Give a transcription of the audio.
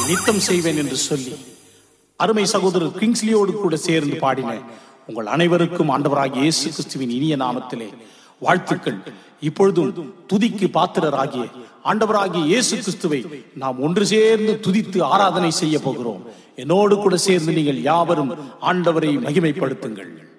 நித்தம் செய்வேன் என்று சொல்லி அருமை சகோதரர் கிங்ஸ்லியோடு கூட சேர்ந்து பாடின உங்கள் அனைவருக்கும் ஆண்டவராகிய இயேசு கிறிஸ்துவின் இனிய நாமத்திலே வாழ்த்துக்கள். இப்பொழுதும் துதிக்கு பாத்திரராகிய ஆண்டவராகிய இயேசு கிறிஸ்துவை நாம் ஒன்று சேர்ந்து துதித்து ஆராதனை செய்ய போகிறோம். என்னோடு கூட சேர்ந்து நீங்கள் யாவரும் ஆண்டவரை மகிமைப்படுத்துங்கள்.